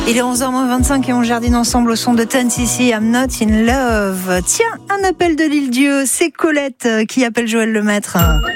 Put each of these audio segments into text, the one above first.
Il est 11h25 et on jardine ensemble au son de TNCC, I'm Not in Love. Tiens, un appel de l'Île-Dieu, c'est Colette qui appelle Joël Lemaître.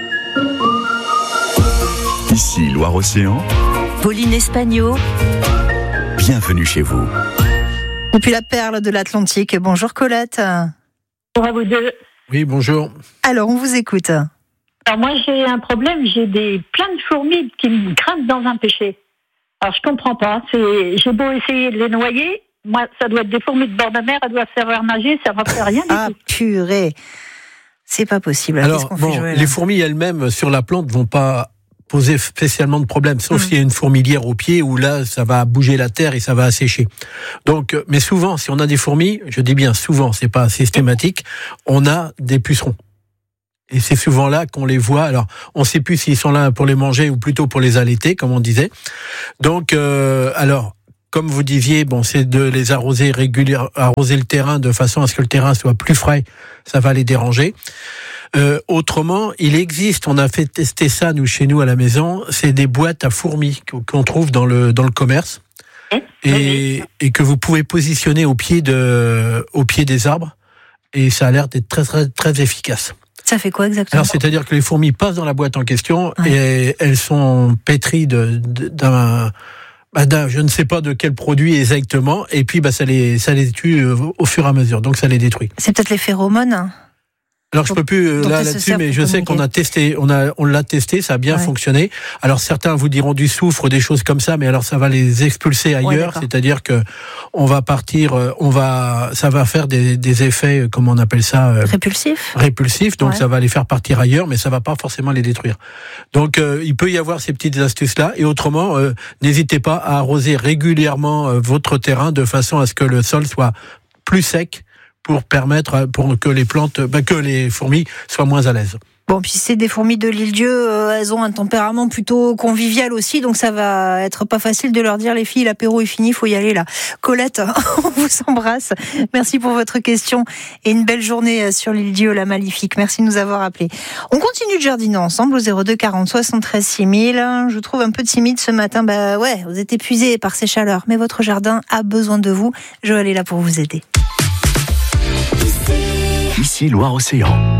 Ici Loire-Océan, Pauline Espagno, bienvenue chez vous. Depuis la perle de l'Atlantique, bonjour Colette. Bonjour à vous deux. Oui, bonjour. Alors, on vous écoute. Alors moi j'ai un problème, j'ai plein de fourmis qui me grimpent dans un pêcher. Alors je comprends pas, j'ai beau essayer de les noyer, moi ça doit être des fourmis de bord de mer, elles doivent savoir nager, ça va faire rien du Ah tout. purée, c'est pas possible. Alors, qu'est-ce qu'on fait, Joël ? les fourmis elles-mêmes sur la plante vont pas poser spécialement de problème, sauf s'il y a une fourmilière au pied où là ça va bouger la terre et ça va assécher. Donc, mais souvent, si on a des fourmis, je dis bien souvent, c'est pas systématique, on a des pucerons. Et c'est souvent là qu'on les voit. Alors, on ne sait plus s'ils sont là pour les manger ou plutôt pour les allaiter, comme on disait. Donc, alors, comme vous disiez, bon, c'est de les arroser régulièrement, arroser le terrain de façon à ce que le terrain soit plus frais. Ça va les déranger. Autrement, il existe, on a fait tester ça chez nous à la maison. C'est des boîtes à fourmis qu'on trouve dans le commerce et que vous pouvez positionner au pied des arbres. Et ça a l'air d'être très très très efficace. Ça fait quoi exactement ? Alors, c'est-à-dire que les fourmis passent dans la boîte en question et elles sont pétries d'un je ne sais pas de quel produit exactement, et puis ça les tue au fur et à mesure, donc ça les détruit. C'est peut-être les phéromones ? Alors je peux plus là-dessus, mais je sais qu'on a testé, on l'a testé, ça a bien fonctionné. Alors certains vous diront du soufre, des choses comme ça, mais alors ça va les expulser ailleurs, c'est-à-dire que on va partir, ça va faire des effets, comment on appelle ça, répulsifs, donc ça va les faire partir ailleurs, mais ça va pas forcément les détruire. Donc il peut y avoir ces petites astuces là, et autrement, n'hésitez pas à arroser régulièrement votre terrain de façon à ce que le sol soit plus sec, pour permettre que les plantes, que les fourmis soient moins à l'aise. Bon, puis c'est des fourmis de l'Île-Dieu, elles ont un tempérament plutôt convivial aussi, donc ça va être pas facile de leur dire les filles, l'apéro est fini, faut y aller là. Colette, on vous embrasse. Merci pour votre question et une belle journée sur l'Île-Dieu, la Maléfique. Merci de nous avoir appelés. On continue de jardiner ensemble au 02 40 73 6000. Je trouve un peu timide ce matin. Vous êtes épuisés par ces chaleurs, mais votre jardin a besoin de vous. Joël est là pour vous aider. Ici Loire-Océan.